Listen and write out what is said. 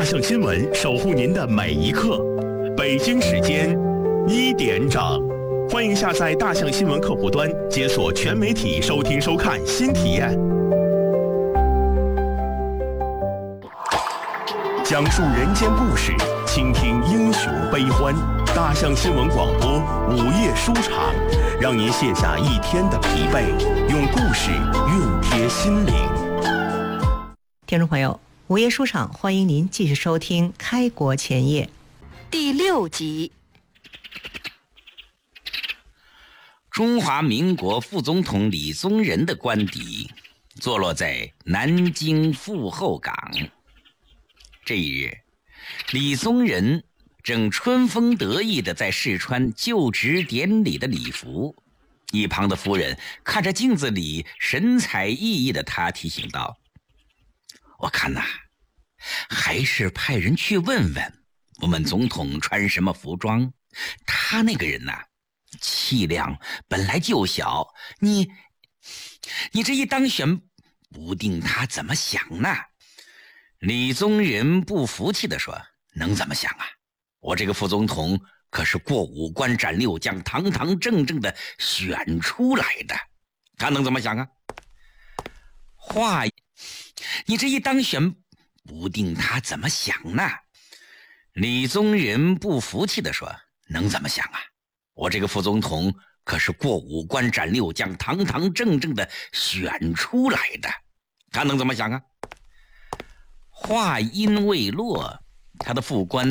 象新闻守护您的每一刻。北京时间1点整，欢迎下载大象新闻客户端，解锁全媒体收听收看新体验。讲述人间故事，倾听英雄悲欢。大象新闻广播午夜书场，让您卸下一天的疲惫，用故事熨贴心灵。 听众朋友，午夜书场，欢迎您继续收听《开国前夜》 第6集。 中华民国副总统李宗仁的官邸坐落在南京阜后港。这一日，李宗仁正春风得意地在试穿就职典礼的礼服，一旁的夫人看着镜子里神采奕奕的他，提醒道：“我看呐，还是派人去问问我们总统穿什么服装。他那个人呐，气量本来就小，你这一当选，不定他怎么想呢？”李宗仁不服气地说：“能怎么想啊？我这个副总统可是过5关斩6将，堂堂正正的选出来的，他能怎么想啊？你这一当选，不定他怎么想呢？”李宗仁不服气地说：“能怎么想啊？我这个副总统可是过5关斩6将，堂堂正正的选出来的，他能怎么想啊？”话音未落，他的副官